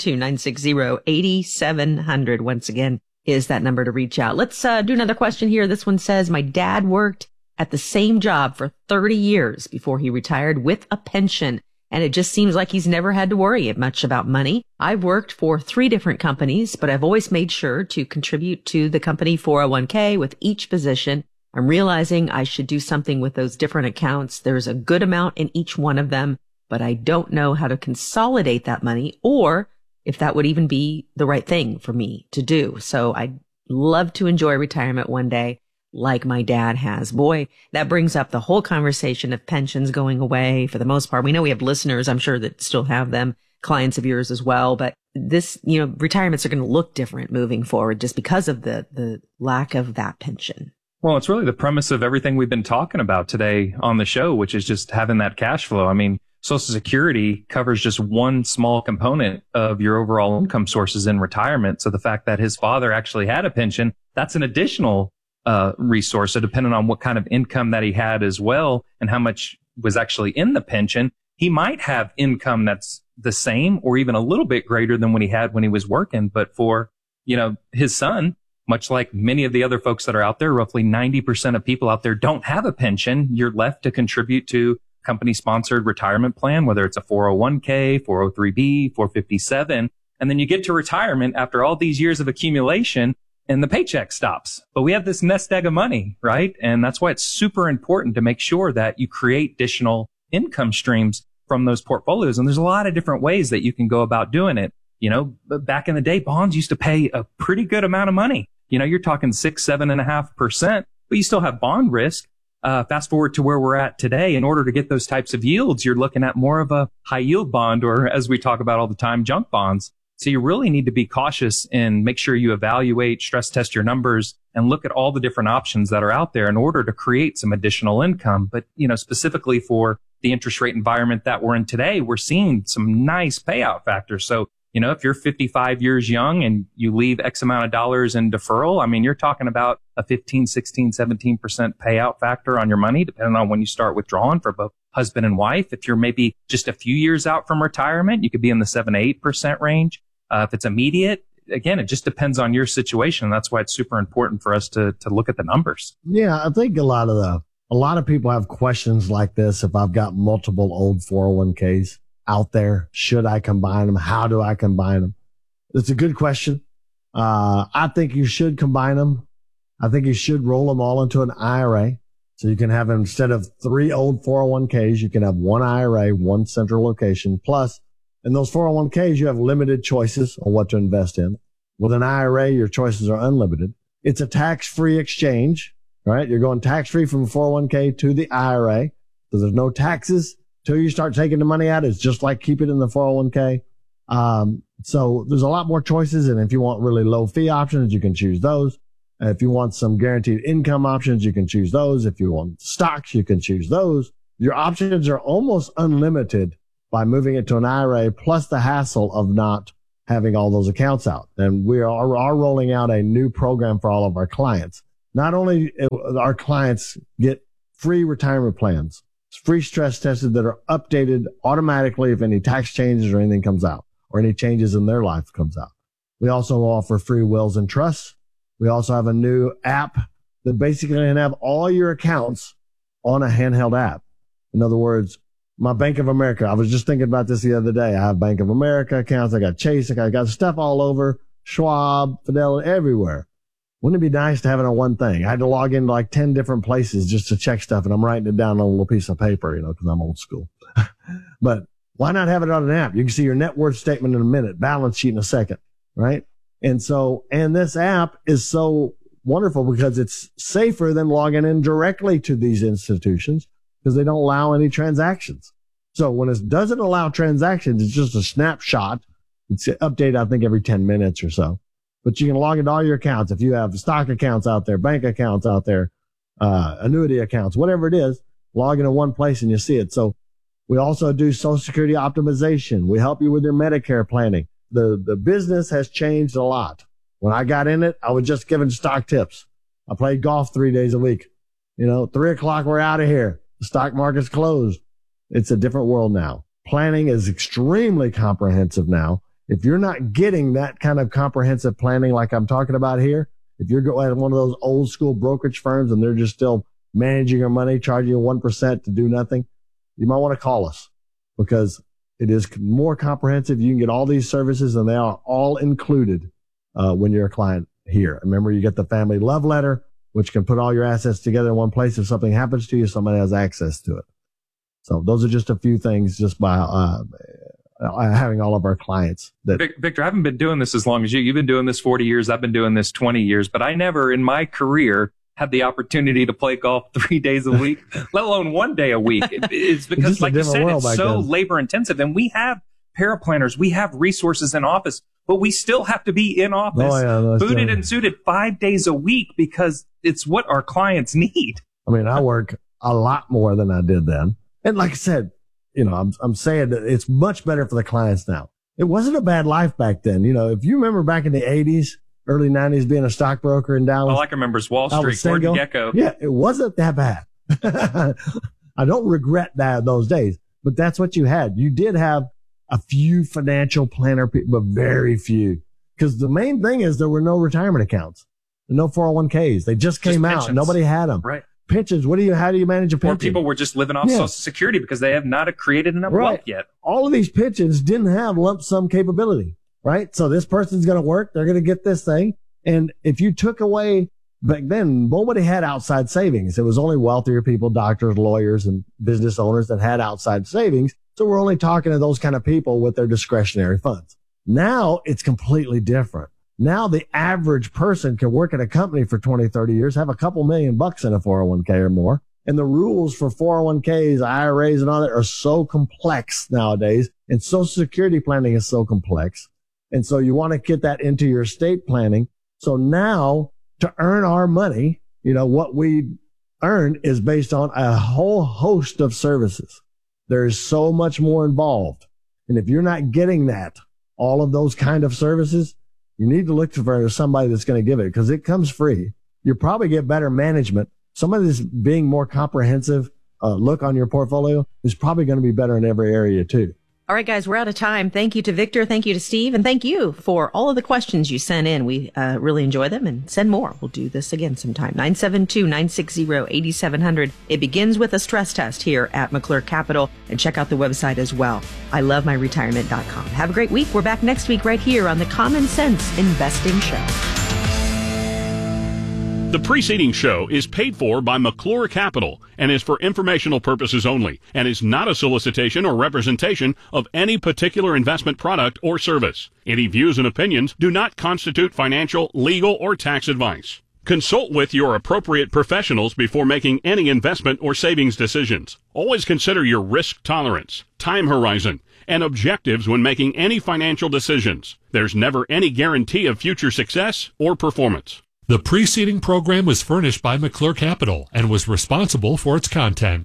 972-960-8700. Once again, is that number to reach out. Let's do another question here. This one says, my dad worked at the same job for 30 years before he retired with a pension, and it just seems like he's never had to worry much about money. I've worked for 3 different companies, but I've always made sure to contribute to the company 401k with each position. I'm realizing I should do something with those different accounts. There's a good amount in each one of them, but I don't know how to consolidate that money or if that would even be the right thing for me to do. So I'd love to enjoy retirement one day like my dad has. Boy, that brings up the whole conversation of pensions going away for the most part. We know we have listeners, I'm sure, that still have them, clients of yours as well. But this, retirements are going to look different moving forward just because of the lack of that pension. Well, it's really the premise of everything we've been talking about today on the show, which is just having that cash flow. I mean, Social Security covers just one small component of your overall income sources in retirement. So the fact that his father actually had a pension, that's an additional resource. So depending on what kind of income that he had as well and how much was actually in the pension, he might have income that's the same or even a little bit greater than what he had when he was working. But for, his son, much like many of the other folks that are out there, roughly 90% of people out there don't have a pension. You're left to contribute to company-sponsored retirement plan, whether it's a 401k, 403b, 457. And then you get to retirement after all these years of accumulation and the paycheck stops. But we have this nest egg of money, right? And that's why it's super important to make sure that you create additional income streams from those portfolios. And there's a lot of different ways that you can go about doing it. Back in the day, bonds used to pay a pretty good amount of money. You're talking 6-7.5%, but you still have bond risk. Fast forward to where we're at today. In order to get those types of yields, you're looking at more of a high yield bond, or as we talk about all the time, junk bonds. So you really need to be cautious and make sure you evaluate, stress test your numbers, and look at all the different options that are out there in order to create some additional income. But, specifically for the interest rate environment that we're in today, we're seeing some nice payout factors. So, if you're 55 years young and you leave X amount of dollars in deferral, I mean, you're talking about a 15, 16, 17% payout factor on your money, depending on when you start withdrawing for both husband and wife. If you're maybe just a few years out from retirement, you could be in the 7 to 8% range. If it's immediate, again, it just depends on your situation. And that's why it's super important for us to look at the numbers. Yeah, I think a lot of people have questions like this. If I've got multiple old 401ks out there, should I combine them? How do I combine them? It's a good question. I think you should combine them. I think you should roll them all into an IRA. So you can have, instead of 3 old 401ks, you can have one IRA, one central location. Plus, in those 401ks, you have limited choices on what to invest in. With an IRA, your choices are unlimited. It's a tax-free exchange, right? You're going tax-free from 401k to the IRA. So there's no taxes till you start taking the money out. It's just like keep it in the 401k. So there's a lot more choices. And if you want really low fee options, you can choose those. If you want some guaranteed income options, you can choose those. If you want stocks, you can choose those. Your options are almost unlimited by moving it to an IRA, plus the hassle of not having all those accounts out. And we are rolling out a new program for all of our clients. Not only our clients get free retirement plans, free stress tested that are updated automatically if any tax changes or anything comes out or any changes in their life comes out. We also offer free wills and trusts. We also have a new app that basically can have all your accounts on a handheld app. In other words, my Bank of America, I was just thinking about this the other day. I have Bank of America accounts. I got Chase. I got stuff all over, Schwab, Fidelity, everywhere. Wouldn't it be nice to have it on one thing? I had to log into like 10 different places just to check stuff, and I'm writing it down on a little piece of paper, because I'm old school. But why not have it on an app? You can see your net worth statement in a minute, balance sheet in a second, right? And this app is so wonderful because it's safer than logging in directly to these institutions because they don't allow any transactions. So when it doesn't allow transactions, it's just a snapshot. It's updated, I think, every 10 minutes or so. But you can log into all your accounts. If you have stock accounts out there, bank accounts out there, annuity accounts, whatever it is, log into one place and you see it. So we also do Social Security optimization. We help you with your Medicare planning. The business has changed a lot. When I got in it, I was just giving stock tips. I played golf 3 days a week. 3:00, we're out of here. The stock market's closed. It's a different world now. Planning is extremely comprehensive now. If you're not getting that kind of comprehensive planning like I'm talking about here, if you're going at one of those old school brokerage firms and they're just still managing your money, charging you 1% to do nothing, you might want to call us because it is more comprehensive. You can get all these services and they are all included when you're a client here. Remember, you get the family love letter, which can put all your assets together in one place. If something happens to you, somebody has access to it. So those are just a few things just by having all of our clients. Victor, I haven't been doing this as long as you. You've been doing this 40 years. I've been doing this 20 years. But I never in my career had the opportunity to play golf 3 days a week, let alone 1 day a week. It's because, like you said, it's so labor intensive. And we have paraplanners. We have resources in office, but we still have to be in office, booted and suited 5 days a week because it's what our clients need. I mean, I work a lot more than I did then. And like I said, I'm saying that it's much better for the clients now. It wasn't a bad life back then. If you remember back in the 80s, early 90s, being a stockbroker in Dallas. All I can remember is Wall Street, Gordon Gekko. Yeah, it wasn't that bad. I don't regret those days, but that's what you had. You did have a few financial planner people, but very few. Because the main thing is there were no retirement accounts, no 401ks. They just came out. Nobody had them. Right. Pensions. How do you manage a pension? Or people were just living off Social Security because they have not created enough wealth yet. All of these pensions didn't have lump sum capability, right? So this person's going to work. They're going to get this thing. And if you took away, back then, nobody had outside savings. It was only wealthier people, doctors, lawyers, and business owners that had outside savings. So we're only talking to those kind of people with their discretionary funds. Now it's completely different. Now the average person can work at a company for 20, 30 years, have a couple $1 million in a 401k or more. And the rules for 401ks, IRAs and all that are so complex nowadays. And Social Security planning is so complex. And so you want to get that into your estate planning. So now to earn our money, what we earn is based on a whole host of services. There is so much more involved. And if you're not getting all of those kind of services, you need to look for somebody that's going to give it because it comes free. You probably get better management. Somebody that's being more comprehensive look on your portfolio is probably going to be better in every area too. All right, guys, we're out of time. Thank you to Victor. Thank you to Steve. And thank you for all of the questions you sent in. We really enjoy them, and send more. We'll do this again sometime. 972-960-8700. It begins with a stress test here at McClure Capital, and check out the website as well. ILoveMyRetirement.com. Have a great week. We're back next week right here on the Common Sense Investing Show. The preceding show is paid for by McClure Capital and is for informational purposes only and is not a solicitation or representation of any particular investment product or service. Any views and opinions do not constitute financial, legal, or tax advice. Consult with your appropriate professionals before making any investment or savings decisions. Always consider your risk tolerance, time horizon, and objectives when making any financial decisions. There's never any guarantee of future success or performance. The preceding program was furnished by McClure Capital and was responsible for its content.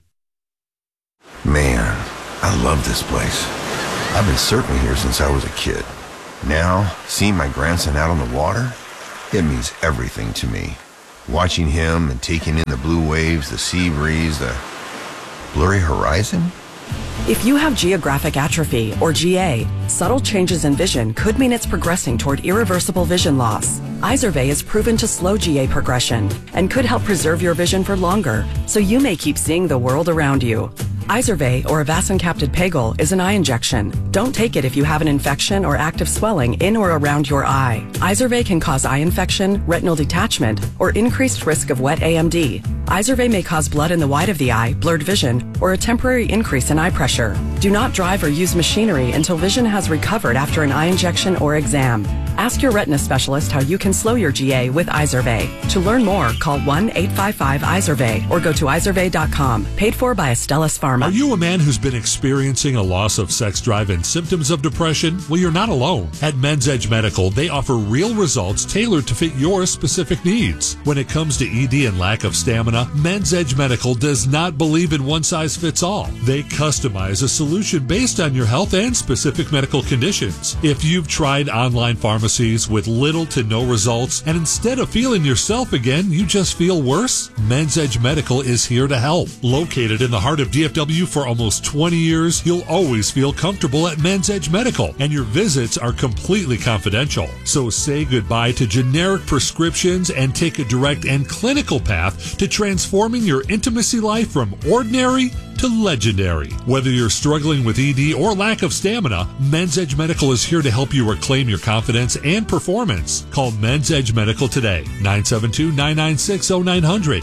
Man, I love this place. I've been surfing here since I was a kid. Now, seeing my grandson out on the water, it means everything to me. Watching him and taking in the blue waves, the sea breeze, the blurry horizon. If you have geographic atrophy, or GA, subtle changes in vision could mean it's progressing toward irreversible vision loss. Izervay is proven to slow GA progression and could help preserve your vision for longer, so you may keep seeing the world around you. Izervay, or avacincaptad pegol, is an eye injection. Don't take it if you have an infection or active swelling in or around your eye. Izervay can cause eye infection, retinal detachment, or increased risk of wet AMD. Izervay may cause blood in the white of the eye, blurred vision, or a temporary increase in eye pressure. Do not drive or use machinery until vision has recovered after an eye injection or exam. Ask your retina specialist how you can slow your GA with Izervay. To learn more, call 1-855-IZERVAY or go to izervay.com. Paid for by Astellas Pharma. Are you a man who's been experiencing a loss of sex drive and symptoms of depression? Well, you're not alone. At Men's Edge Medical, they offer real results tailored to fit your specific needs. When it comes to ED and lack of stamina, Men's Edge Medical does not believe in one size fits all. They customize a solution based on your health and specific medical conditions. If you've tried online pharmacies with little to no results, and instead of feeling yourself again, you just feel worse, Men's Edge Medical is here to help. Located in the heart of DFW for almost 20 years, you'll always feel comfortable at Men's Edge Medical, and your visits are completely confidential. So say goodbye to generic prescriptions and take a direct and clinical path to transforming your intimacy life from ordinary to legendary. Whether you're struggling with ED or lack of stamina, Men's Edge Medical is here to help you reclaim your confidence and performance. Call Men's Edge Medical today, 972-996-0900,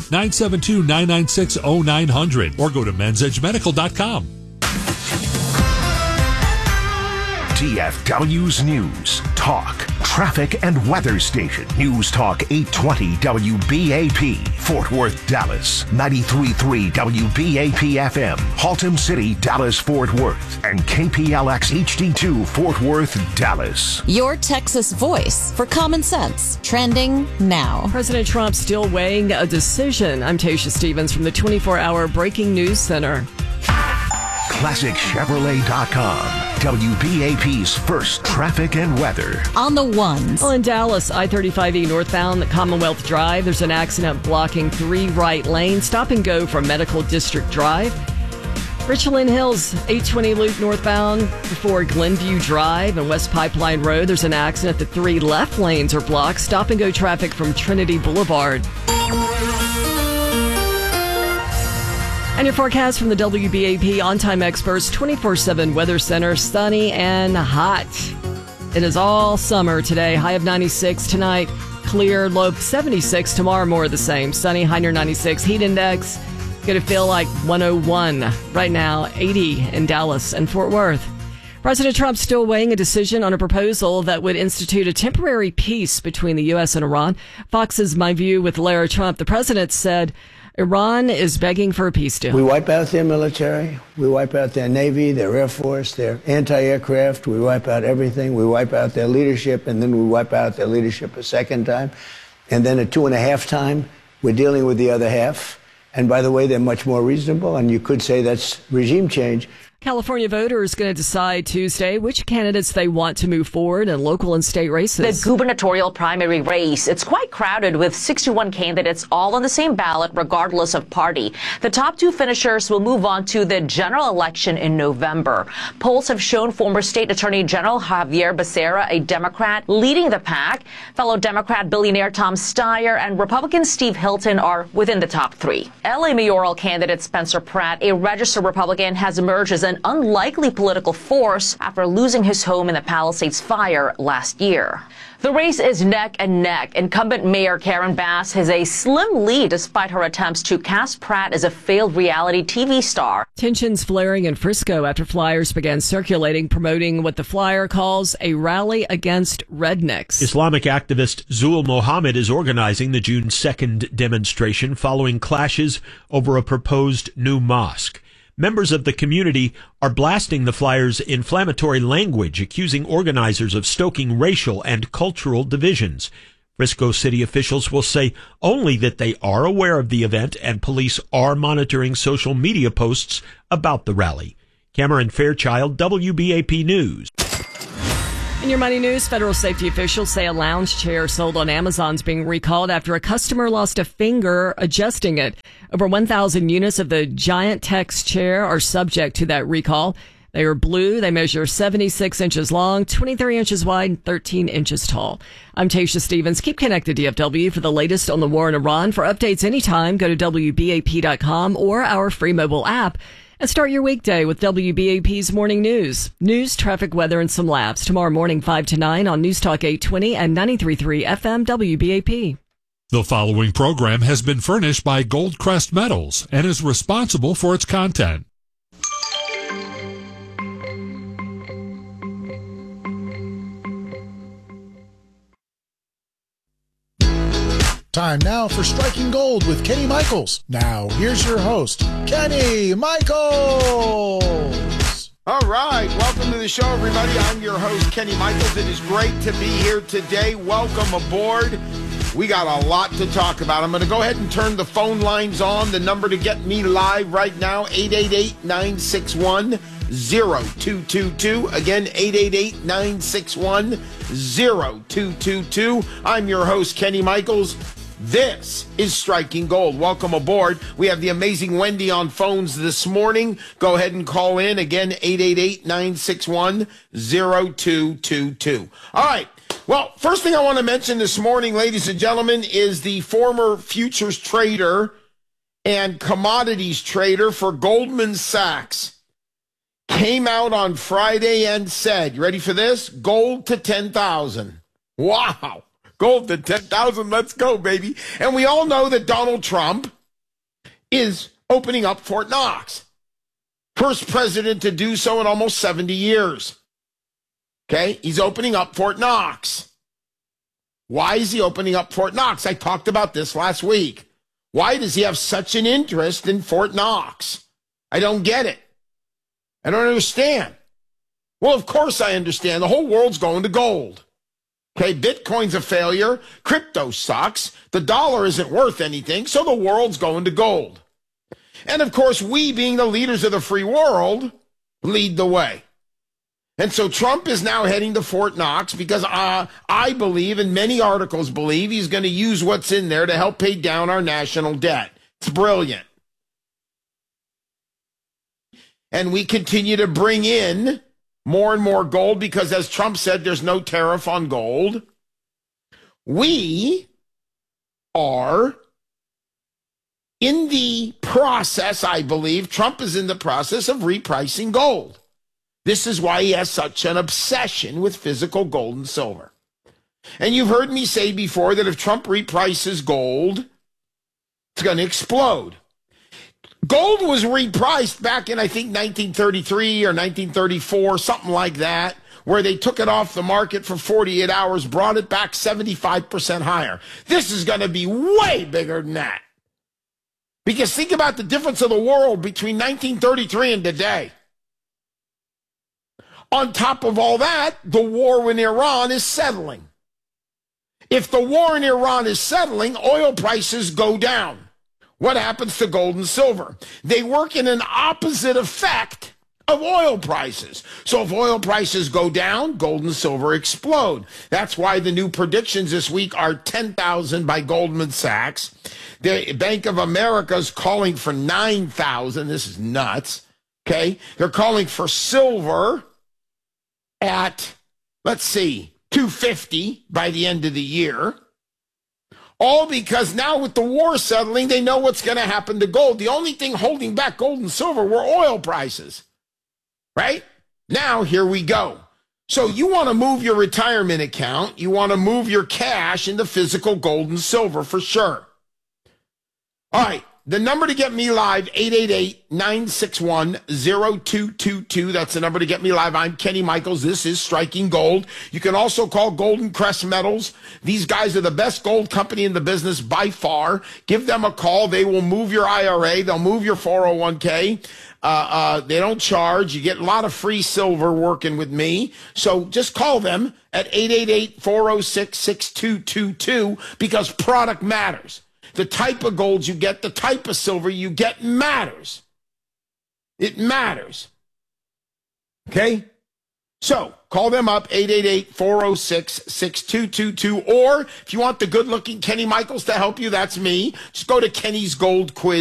972-996-0900, or go to mensedgemedical.com. DFW's News, Talk, Traffic and Weather Station. News Talk 820 WBAP, Fort Worth, Dallas. 93.3 WBAP FM, Haltom City, Dallas, Fort Worth. And KPLX HD2, Fort Worth, Dallas. Your Texas voice for common sense. Trending now. President Trump still weighing a decision. I'm Tasha Stevens from the 24-hour Breaking News Center. ClassicChevrolet.com. WBAP's first traffic and weather. On the ones. Well, in Dallas, I-35E northbound at Commonwealth Drive, there's an accident blocking 3 right lanes. Stop and go from Medical District Drive. Richland Hills, 820 loop northbound before Glenview Drive and West Pipeline Road. There's an accident. The 3 left lanes are blocked. Stop and go traffic from Trinity Boulevard. And your forecast from the WBAP On-Time Experts 24/7 Weather Center, sunny and hot. It is all summer today. High of 96 tonight, clear, low 76 tomorrow, more of the same. Sunny, high near 96. Heat index going to feel like 101 right now, 80 in Dallas and Fort Worth. President Trump still weighing a decision on a proposal that would institute a temporary peace between the U.S. and Iran. Fox's My View with Lara Trump. The president said Iran is begging for a peace deal. We wipe out their military. We wipe out their Navy, their Air Force, their anti-aircraft. We wipe out everything. We wipe out their leadership, and then we wipe out their leadership a second time. And then at 2.5 times, we're dealing with the other half. And by the way, they're much more reasonable, and you could say that's regime change. California voters going to decide Tuesday which candidates they want to move forward in local and state races. The gubernatorial primary race, it's quite crowded with 61 candidates all on the same ballot regardless of party. The top two finishers will move on to the general election in November. Polls have shown former State Attorney General Javier Becerra, a Democrat, leading the pack. Fellow Democrat billionaire Tom Steyer and Republican Steve Hilton are within the top three. LA mayoral candidate Spencer Pratt, a registered Republican, has emerged as an unlikely political force after losing his home in the Palisades fire last year. The race is neck and neck. Incumbent Mayor Karen Bass has a slim lead despite her attempts to cast Pratt as a failed reality TV star. Tensions flaring in Frisco after flyers began circulating promoting what the flyer calls a rally against rednecks. Islamic activist Zul Mohammed is organizing the June 2nd demonstration following clashes over a proposed new mosque. Members of the community are blasting the flyers' inflammatory language, accusing organizers of stoking racial and cultural divisions. Frisco city officials will say only that they are aware of the event and police are monitoring social media posts about the rally. Cameron Fairchild, WBAP News. In your money news, federal safety officials say a lounge chair sold on Amazon is being recalled after a customer lost a finger adjusting it. Over 1,000 units of the Giant Tex chair are subject to that recall. They are blue. They measure 76 inches long, 23 inches wide, and 13 inches tall. I'm Tasha Stevens. Keep connected, DFW, for the latest on the war in Iran. For updates anytime, go to WBAP.com or our free mobile app. And start your weekday with WBAP's Morning News. News, traffic, weather, and some laughs. Tomorrow morning, 5 to 9 on News Talk 820 and 93.3 FM WBAP. The following program has been furnished by Goldcrest Metals and is responsible for its content. Time now for Striking Gold with Kenny Michaels. Now, here's your host, Kenny Michaels. All right, welcome to the show, everybody. I'm your host, Kenny Michaels. It is great to be here today. Welcome aboard. We got a lot to talk about. I'm going to go ahead and turn the phone lines on. The number to get me live right now, 888-961-0222. Again, 888-961-0222. I'm your host, Kenny Michaels. This is Striking Gold. Welcome aboard. We have the amazing Wendy on phones this morning. Go ahead and call in. Again, 888-961-0222. All right. Well, first thing I want to mention this morning, ladies and gentlemen, is the former futures trader and commodities trader for Goldman Sachs came out on Friday and said, you ready for this? Gold to 10,000. Wow. Gold to 10,000. Let's go, baby. And we all know that Donald Trump is opening up Fort Knox. First president to do so in almost 70 years. Okay? He's opening up Fort Knox. Why is he opening up Fort Knox? I talked about this last week. Why does he have such an interest in Fort Knox? I don't get it. I don't understand. Well, of course I understand. The whole world's going to gold. Okay, Bitcoin's a failure. Crypto sucks. The dollar isn't worth anything, so the world's going to gold. And of course, we, being the leaders of the free world, lead the way. And so Trump is now heading to Fort Knox because I believe, and many articles believe, he's going to use what's in there to help pay down our national debt. It's brilliant. And we continue to bring in more and more gold because, as Trump said, there's no tariff on gold. We are in the process, I believe, Trump is in the process of repricing gold. This is why he has such an obsession with physical gold and silver. And you've heard me say before that if Trump reprices gold, it's going to explode. Gold was repriced back in, I think, 1933 or 1934, something like that, where they took it off the market for 48 hours, brought it back 75% higher. This is going to be way bigger than that. Because think about the difference of the world between 1933 and today. On top of all that, the war in Iran is settling. If the war in Iran is settling, oil prices go down. What happens to gold and silver? They work in an opposite effect of oil prices. So if oil prices go down, gold and silver explode. That's why the new predictions this week are 10,000 by Goldman Sachs. The Bank of America is calling for 9,000. This is nuts. Okay. They're calling for silver at, let's see, 250 by the end of the year. All because now with the war settling, they know what's going to happen to gold. The only thing holding back gold and silver were oil prices. Right? Now, here we go. So you want to move your retirement account. You want to move your cash into physical gold and silver for sure. All right. The number to get me live, 888-961-0222. That's the number to get me live. I'm Kenny Michaels. This is Striking Gold. You can also call Golden Crest Metals. These guys are the best gold company in the business by far. Give them a call. They will move your IRA. They'll move your 401k. They don't charge. You get a lot of free silver working with me. So just call them at 888-406-6222 because product matters. The type of gold you get, the type of silver you get matters. It matters. Okay? So call them up, 888-406-6222. Or if you want the good-looking Kenny Michaels to help you, that's me. Just go to Kenny's Gold Quiz.